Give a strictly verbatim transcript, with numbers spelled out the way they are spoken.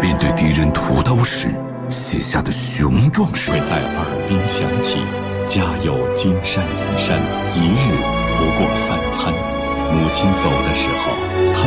面对敌人屠刀时写下的雄壮誓会在耳边响起：家有金山银山，一日不过三餐。母亲走的时候，他